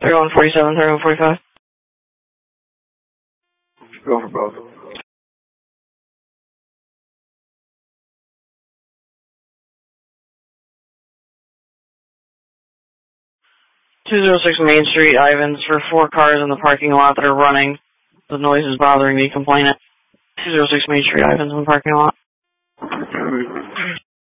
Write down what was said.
3147, 3145. Go for both. 206 Main Street, Ivans, for 4 cars in the parking lot that are running. The noise is bothering me, complainant. 206 Main Street, Ivans, in the parking lot.